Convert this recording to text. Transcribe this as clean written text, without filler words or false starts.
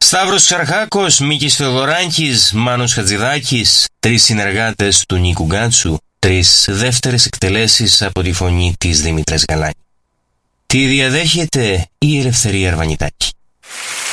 Σταύρος Ξαρχάκος, Μίκης Θεοδωράκης, Μάνος Χατζηδάκης, 3 συνεργάτες του Νίκου Γκάτσου, 3 δεύτερες εκτελέσεις από τη φωνή της Δήμητρας Γαλάνη. Τη διαδέχεται η Ελευθερία Αρβανιτάκη.